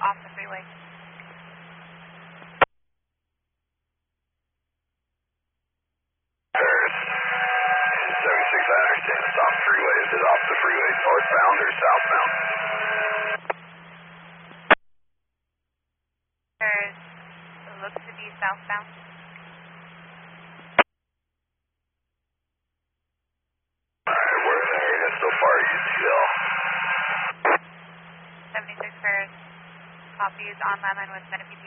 off the freeway. 76, I understand. It's off freeway. Is it off the freeway northbound or southbound? It looks to be southbound. Alright, we're in the area so far, UTL. 76 Paris. Copy is on landline with Centipede.